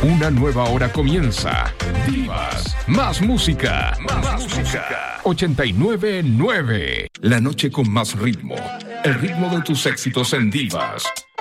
Una nueva hora comienza. Divas, más música. 89.9. La noche con más ritmo. El ritmo de tus éxitos en Divas.